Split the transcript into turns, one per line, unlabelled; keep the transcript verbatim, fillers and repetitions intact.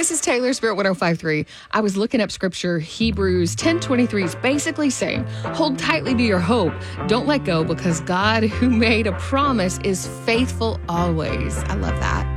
This is Taylor, Spirit one oh five point three. I was looking up scripture. Hebrews ten twenty-three is basically saying, hold tightly to your hope. Don't let go because God, who made a promise, is faithful always. I love that.